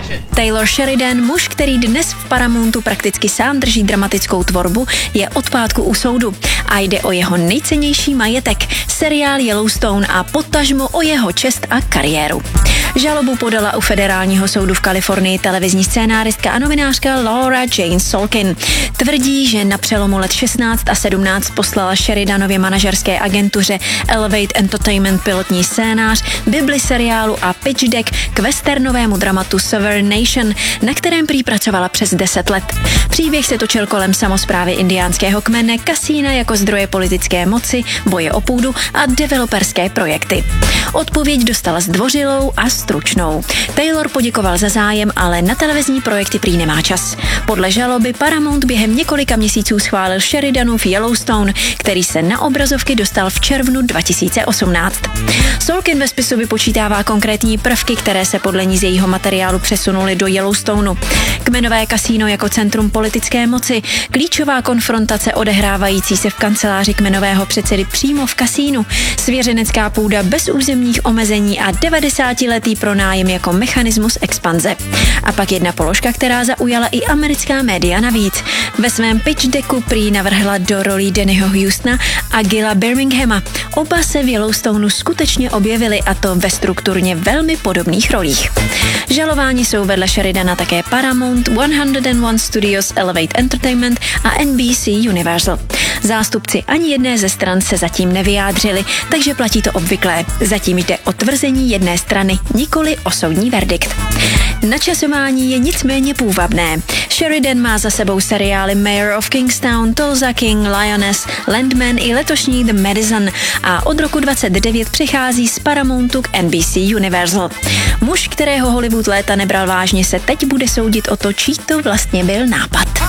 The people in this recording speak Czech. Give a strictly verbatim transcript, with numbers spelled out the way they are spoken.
Taylor Sheridan, muž, který dnes v Paramountu prakticky sám drží dramatickou tvorbu, je od pátku u soudu a jde o jeho nejcennější majetek, seriál Yellowstone a potažmo o jeho čest a kariéru. Žalobu podala u federálního soudu v Kalifornii televizní scénáristka a novinářka Laura Jane Sorkin. Tvrdí, že na přelomu let šestnáct a sedmnáct poslala Sheridanově manažerské agentuře Elevate Entertainment pilotní scénář, bibli seriálu a pitch deck k westernovému dramatu Sovereign Nation, na kterém prý pracovala přes deset let. Příběh se točil kolem samosprávy indiánského kmene, kasína jako zdroje politické moci, boje o půdu a developerské projekty. Odpověď dostala zdvořilou a stručnou. Taylor poděkoval za zájem, ale na televizní projekty prý nemá čas. Podle žaloby Paramount během několika měsíců schválil Sheridanův Yellowstone, který se na obrazovky dostal v červnu dva tisíce osmnáct. Sorkin ve spisu vypočítává konkrétní prvky, které se podle ní z jejího materiálu přesunuly do Yellowstoneu. Kmenové kasíno jako centrum politické moci, klíčová konfrontace odehrávající se v kanceláři kmenového předsedy přímo v kasínu, svěřenecká půda bez územních omezení a devadesátiletý pronájem jako mechanismus expanze. A pak jedna položka, která zaujala i americká média navíc. Ve svém pitch decku prý navrhla do rolí Dannyho Houstona a Gilla Birminghama. Oba se v Yellowstoneu skutečně objevili, a to ve strukturně velmi podobných rolích. Žalováni jsou vedle Sheridana také Paramount, sto jedna Studios, Elevate Entertainment a N B C Universal. Zástupci ani jedné ze stran se zatím nevyjádřili, takže platí to obvyklé. Zatím jde o tvrzení jedné strany, nikoli o soudní verdikt. Načasování je nicméně půvabné. Sheridan má za sebou seriály Mayor of Kingstown, Tulsa King, Lioness, Landman i letošní The Madison a od roku dvacet devět přichází z Paramountu k N B C Universal. Muž, kterého Hollywood léta nebral vážně, se teď bude soudit o to, čí to vlastně byl nápad.